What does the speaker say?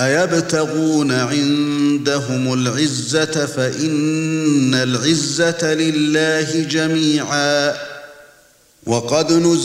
أيبتغون عندهم العزة فإن العزة لله جميعا. وقد نزل